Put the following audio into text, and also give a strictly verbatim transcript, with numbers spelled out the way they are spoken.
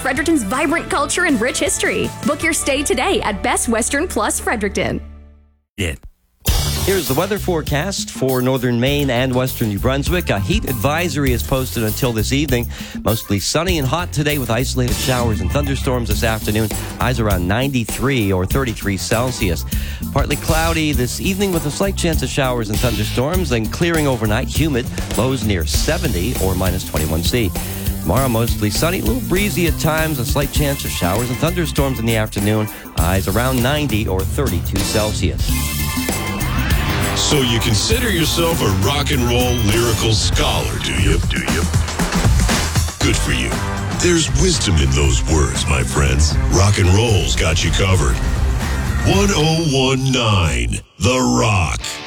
Fredericton's vibrant culture and rich history. Book your stay today at Best Western Plus Fredericton. Yeah. Here's the weather forecast for northern Maine and western New Brunswick. A heat advisory is posted until this evening. Mostly sunny and hot today with isolated showers and thunderstorms this afternoon. Highs around ninety-three or thirty-three Celsius. Partly cloudy this evening with a slight chance of showers and thunderstorms, and clearing overnight, humid. Lows near seventy or minus twenty-one C. Tomorrow, mostly sunny, a little breezy at times, a slight chance of showers and thunderstorms in the afternoon. Highs around ninety or thirty-two Celsius. So you consider yourself a rock and roll lyrical scholar, do you? Do you? Good for you. There's wisdom in those words, my friends. Rock and roll's got you covered. one oh one point nine The Rock.